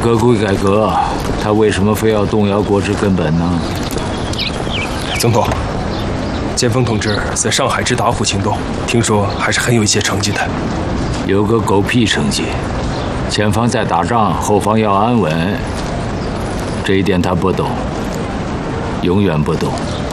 革归改革，他为什么非要动摇国之根本呢？ 总统，剑锋同志在上海之打虎行动，听说还是很有一些成绩的。 有个狗屁成绩！前方在打仗，后方要安稳，这一点他不懂，永远不懂。